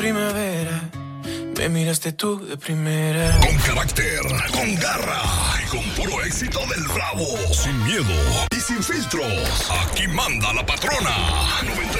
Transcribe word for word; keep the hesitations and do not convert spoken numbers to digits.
Primavera, me miraste tú de primera. Con carácter, con garra y con puro éxito del Bravo. Sin miedo y sin filtros. Aquí manda la patrona. noventa